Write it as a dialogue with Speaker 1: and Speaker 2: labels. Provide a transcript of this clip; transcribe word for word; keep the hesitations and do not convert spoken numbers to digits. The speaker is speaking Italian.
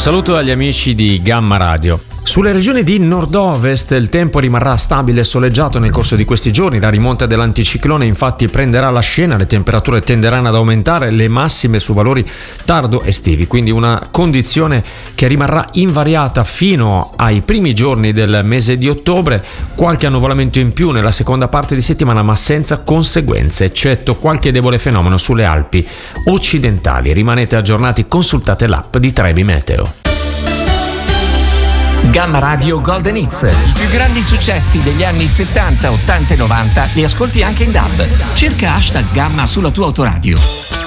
Speaker 1: saluto agli amici di Gamma Radio. Sulle regioni di nord-ovest il tempo rimarrà stabile e soleggiato nel corso di questi giorni. La rimonta dell'anticiclone infatti prenderà la scena, le temperature tenderanno ad aumentare, le massime su valori tardo estivi, quindi una condizione che rimarrà invariata fino ai primi giorni del mese di ottobre. Qualche annuvolamento in più nella seconda parte di settimana, ma senza conseguenze, eccetto qualche debole fenomeno sulle Alpi occidentali. Rimanete aggiornati, consultate l'app di Trebi Meteo.
Speaker 2: Gamma Radio Golden Hits. I più grandi successi degli anni settanta, ottanta e novanta li ascolti anche in D A B. Cerca hashtag Gamma sulla tua autoradio.